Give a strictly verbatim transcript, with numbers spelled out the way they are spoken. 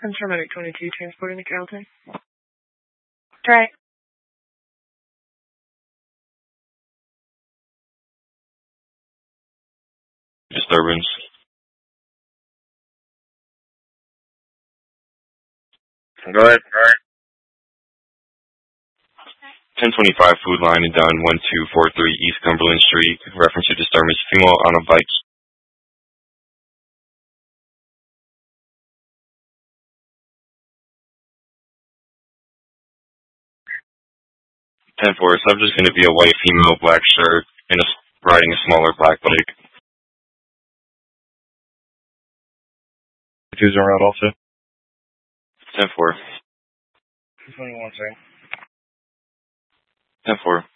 I'm Paramedic twenty-two, transporting to Carrollton. Try. Disturbance. Go ahead. All right. ten twenty-five Food Line and Dunn, one two four three East Cumberland Street. Reference to disturbance. Female on a bike. ten four. Subject's going to be a white female, black shirt, and a, riding a smaller black bike. Who's on route also? ten four. twenty-one, sorry. ten four.